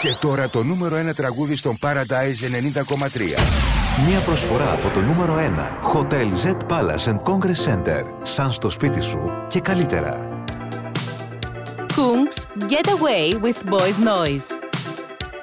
Και τώρα το νούμερο 1 τραγούδι στον Paradise 90,3. Μια προσφορά από το νούμερο 1 Hotel Z Palace and Congress Center. Σαν στο σπίτι σου και καλύτερα. Kungs, Get Away with Boys Noise.